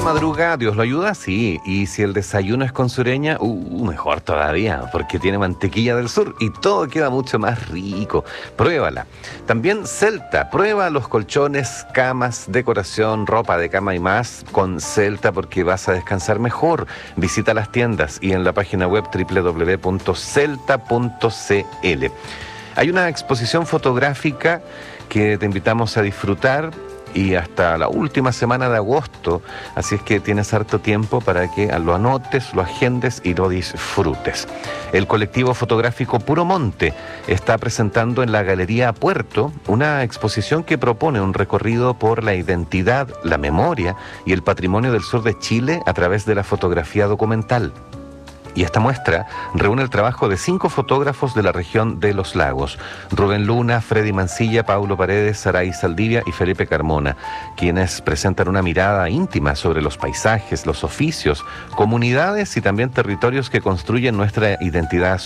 madruga, Dios lo ayuda, sí. Y si el desayuno es con sureña, mejor todavía, porque tiene mantequilla del sur y todo queda mucho más rico. Pruébala. También Celta, prueba los colchones, camas, decoración, ropa de cama y más con Celta porque vas a descansar mejor. Visita las tiendas y en la página web www.celta.cl. Hay una exposición fotográfica que te invitamos a disfrutar y hasta la última semana de agosto, así es que tienes harto tiempo para que lo anotes, lo agendes y lo disfrutes. El colectivo fotográfico Puro Monte está presentando en la Galería Puerto una exposición que propone un recorrido por la identidad, la memoria y el patrimonio del sur de Chile a través de la fotografía documental. Y esta muestra reúne el trabajo de 5 fotógrafos de la región de Los Lagos: Rubén Luna, Freddy Mancilla, Paulo Paredes, Saray Saldivia y Felipe Carmona, quienes presentan una mirada íntima sobre los paisajes, los oficios, comunidades y también territorios que construyen nuestra identidad